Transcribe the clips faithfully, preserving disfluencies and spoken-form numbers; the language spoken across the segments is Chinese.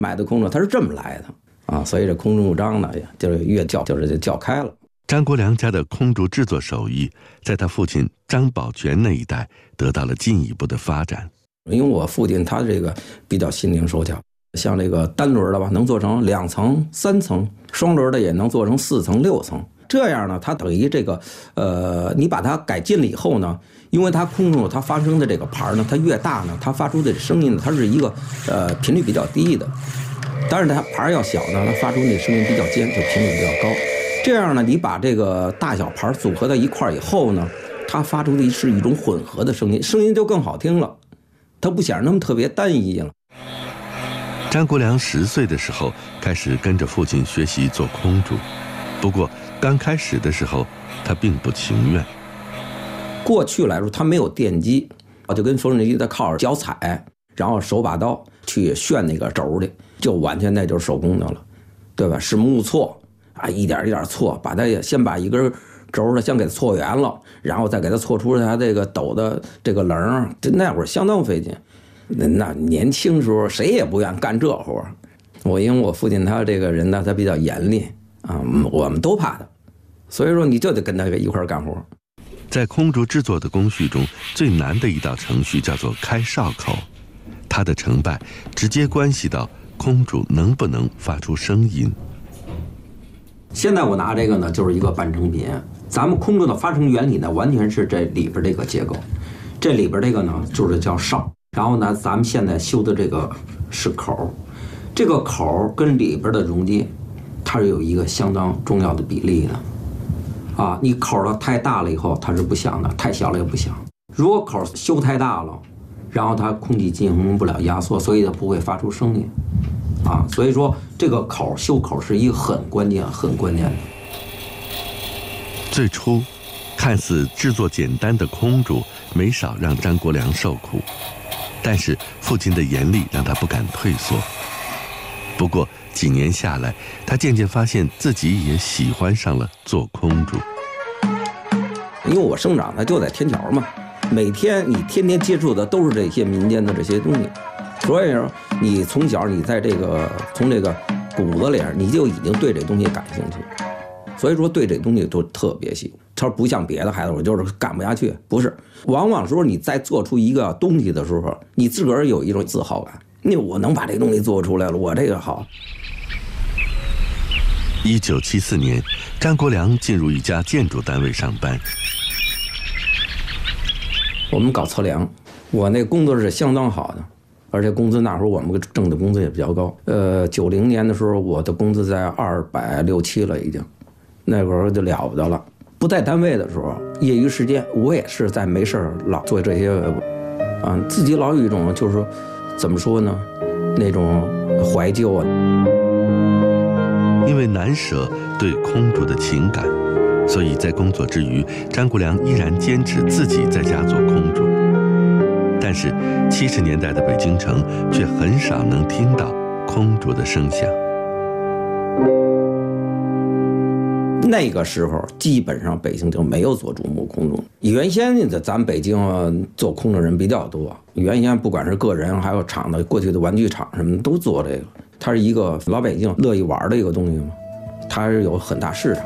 买的空主它是这么来的啊，所以这空主章呢，就是越叫就是就叫开了。 张国良家的空竹制作手艺，在他父亲张宝全那一代得到了进一步的发展。 因为我父亲他这个比较心灵手巧，像这个单轮的吧，能做成两层、三层；双轮的也能做成四层、六层。这样呢，它等于这个呃，你把它改进了以后呢，因为它空中它发生的这个牌呢，它越大呢，它发出的声音呢，它是一个呃频率比较低的。但是它牌要小呢，它发出的声音比较尖，就频率比较高。这样呢，你把这个大小牌组合在一块以后呢，它发出的是一种混合的声音，声音就更好听了，它不显得那么特别单一了。 张国良十岁的时候开始跟着父亲学习做空竹，不过刚开始的时候他并不情愿。 过去来说，他没有电机，就跟缝纫机在靠着脚踩，然后手把刀去旋那个轴的，就完全那就是手工的了，对吧？是木错。啊，一点一点错，把它先把一根轴的先给它错圆了，然后再给它错出它这个斗的这个棱，这那会儿相当费劲。那那年轻时候谁也不愿干这活。我因为我父亲他这个人呢，他比较严厉啊，我们都怕他，所以说你就得跟他一块干活。 在空竹制作的工序中，最难的一道程序叫做开哨口，它的成败直接关系到空竹能不能发出声音。 现在我拿这个呢，就是一个半成品。咱们空中的发声原理呢，完全是这里边这个结构。这里边这个呢，就是叫哨。然后呢，咱们现在修的这个是口，这个口跟里边的容积，它是有一个相当重要的比例的。啊，你口的太大了以后，它是不响的；太小了也不响。如果口修太大了，然后它空气进行不了压缩，所以它不会发出声音。啊，所以说这个口修口是一个很关键、很关键的。 最初，看似制作简单的空竹，没少让张国良受苦，但是父亲的严厉让他不敢退缩。不过几年下来，他渐渐发现自己也喜欢上了做空竹。 因为我生长的就在天桥嘛，每天你天天接触的都是这些民间的这些东西。所以说，你从小你在这个从这个骨子里，你就已经对这东西感兴趣，所以说对这东西都特别喜欢。他说不像别的孩子，我就是干不下去，不是。往往说你在做出一个东西的时候，你自个儿有一种自豪感，你我能把这个东西做出来了，我这个好。 一九七四年，张国良进入一家建筑单位上班。 我们搞测量，我那工作是相当好的。而且工资那会儿我们挣的工资也比较高，呃，九零年的时候我的工资在二百六七了已经，那会儿就了不得了。不在单位的时候，业余时间我也是在没事老做这些，啊，自己老有一种就是说，怎么说呢，那种怀旧啊。 因为难舍对空竹的情感，所以在工作之余，张国良依然坚持自己在家做空竹。但是七十年代的北京城却很少能听到空竹的声响。 那个时候基本上北京就没有做竹木空竹。原先的咱北京做空的人比较多，原先不管是个人还有厂的，过去的玩具厂什么的都做这个，它是一个老百姓乐意玩的一个东西嘛，它是有很大市场。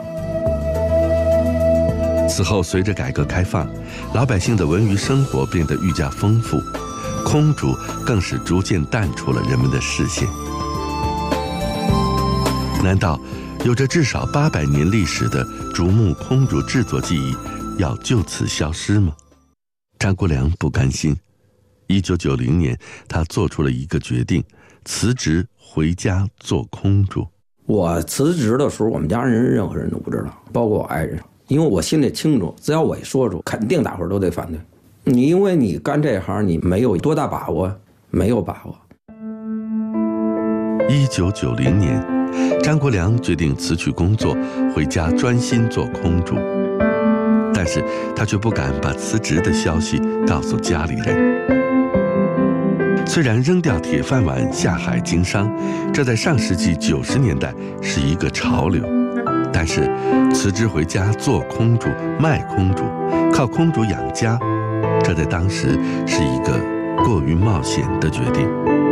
此后，随着改革开放，老百姓的文娱生活变得愈加丰富，空竹更是逐渐淡出了人们的视线。难道有着至少八百年历史的竹木空竹制作技艺要就此消失吗？张国良不甘心。一九九零年，他做出了一个决定，辞职回家做空竹。 我辞职的时候，我们家人任何人都不知道，包括我爱人。因为我心里清楚，只要我一说出，肯定大伙儿都得反对你，因为你干这行，你没有多大把握，没有把握。 一九九零年，张国良决定辞去工作，回家专心做空竹。但是他却不敢把辞职的消息告诉家里人。虽然扔掉铁饭碗下海经商，这在上世纪九十年代是一个潮流。但是辞职回家做空竹、卖空竹，靠空竹养家，这在当时是一个过于冒险的决定。